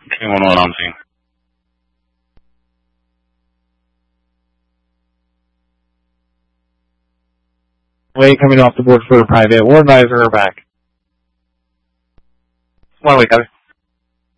311 on scene. Wait, coming off the board for a private. War advisor are back. 1 week, copy.